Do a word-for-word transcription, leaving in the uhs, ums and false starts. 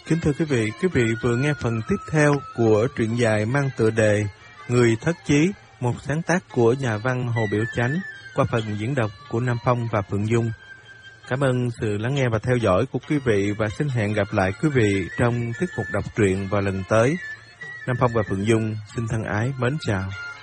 Kính thưa quý vị, quý vị vừa nghe phần tiếp theo của truyện dài mang tựa đề Người Thất Chí, một sáng tác của nhà văn Hồ Biểu Chánh qua phần diễn đọc của Nam Phong và Phượng Dung. Cảm ơn sự lắng nghe và theo dõi của quý vị và xin hẹn gặp lại quý vị trong tiết mục đọc truyện vào lần tới. Nam Phong và Phượng Dung xin thân ái mến chào.